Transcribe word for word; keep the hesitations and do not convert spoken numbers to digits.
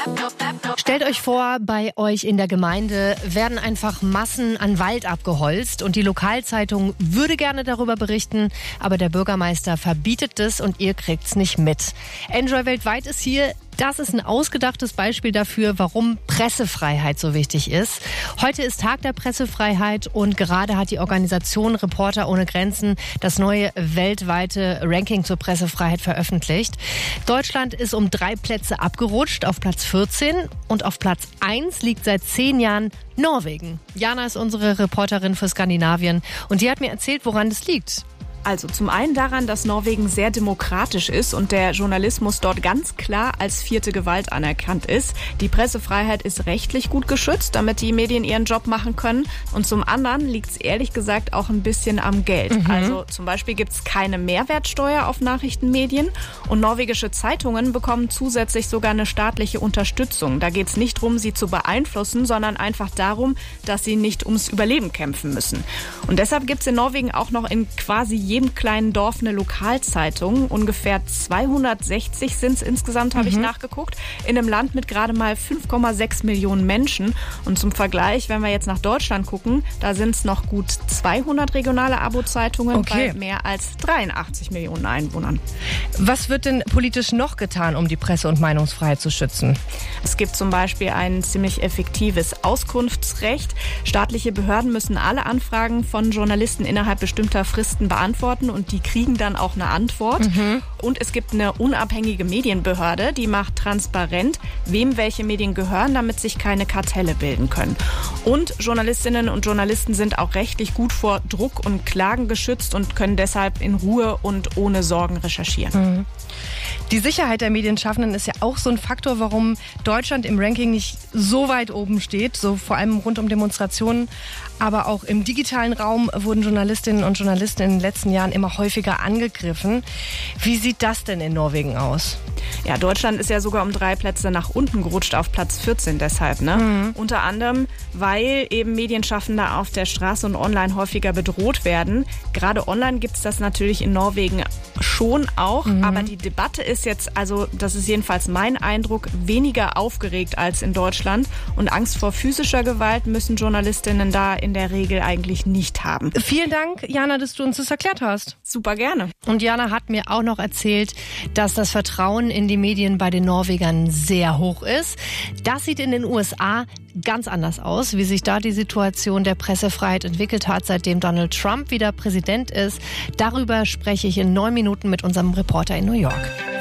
Stellt euch vor, bei euch in der Gemeinde werden einfach Massen an Wald abgeholzt und die Lokalzeitung würde gerne darüber berichten, aber der Bürgermeister verbietet es und ihr kriegt's nicht mit. Enjoy weltweit ist hier. Das ist ein ausgedachtes Beispiel dafür, warum Pressefreiheit so wichtig ist. Heute ist Tag der Pressefreiheit und gerade hat die Organisation Reporter ohne Grenzen das neue weltweite Ranking zur Pressefreiheit veröffentlicht. Deutschland ist um drei Plätze abgerutscht auf Platz vierzehn und auf Platz eins liegt seit zehn Jahren Norwegen. Jana ist unsere Reporterin für Skandinavien und die hat mir erzählt, woran das liegt. Also zum einen daran, dass Norwegen sehr demokratisch ist und der Journalismus dort ganz klar als vierte Gewalt anerkannt ist. Die Pressefreiheit ist rechtlich gut geschützt, damit die Medien ihren Job machen können. Und zum anderen liegt es ehrlich gesagt auch ein bisschen am Geld. Mhm. Also zum Beispiel gibt es keine Mehrwertsteuer auf Nachrichtenmedien und norwegische Zeitungen bekommen zusätzlich sogar eine staatliche Unterstützung. Da geht es nicht darum, sie zu beeinflussen, sondern einfach darum, dass sie nicht ums Überleben kämpfen müssen. Und deshalb gibt es in Norwegen auch noch in quasi jedem kleinen Dorf eine Lokalzeitung. Ungefähr zweihundertsechzig sind es insgesamt, habe mhm. ich nachgeguckt, in einem Land mit gerade mal fünf Komma sechs Millionen Menschen. Und zum Vergleich, wenn wir jetzt nach Deutschland gucken, da sind es noch gut zweihundert regionale Abo-Zeitungen okay. bei mehr als dreiundachtzig Millionen Einwohnern. Was wird denn politisch noch getan, um die Presse- und Meinungsfreiheit zu schützen? Es gibt zum Beispiel ein ziemlich effektives Auskunftsrecht. Staatliche Behörden müssen alle Anfragen von Journalisten innerhalb bestimmter Fristen beantworten. Und die kriegen dann auch eine Antwort. Mhm. Und es gibt eine unabhängige Medienbehörde, die macht transparent, wem welche Medien gehören, damit sich keine Kartelle bilden können. Und Journalistinnen und Journalisten sind auch rechtlich gut vor Druck und Klagen geschützt und können deshalb in Ruhe und ohne Sorgen recherchieren. Mhm. Die Sicherheit der Medienschaffenden ist ja auch so ein Faktor, warum Deutschland im Ranking nicht so weit oben steht, so vor allem rund um Demonstrationen. Aber auch im digitalen Raum wurden Journalistinnen und Journalisten in den letzten Jahren immer häufiger angegriffen. Wie sieht das denn in Norwegen aus? Ja, Deutschland ist ja sogar um drei Plätze nach unten gerutscht auf Platz vierzehn deshalb. Ne? Mhm. Unter anderem, weil eben Medienschaffende auf der Straße und online häufiger bedroht werden. Gerade online gibt es das natürlich in Norwegen schon auch. Mhm. Aber die Debatte ist jetzt, also das ist jedenfalls mein Eindruck, weniger aufgeregt als in Deutschland. Und Angst vor physischer Gewalt müssen Journalistinnen da in der Regel eigentlich nicht haben. Vielen Dank, Jana, dass du uns das erklärt hast. Super gerne. Und Jana hat mir auch noch erzählt, dass das Vertrauen in die Medien bei den Norwegern sehr hoch ist. Das sieht in den U S A ganz anders aus, wie sich da die Situation der Pressefreiheit entwickelt hat, seitdem Donald Trump wieder Präsident ist. Darüber spreche ich in neun Minuten mit unserem Reporter in New York.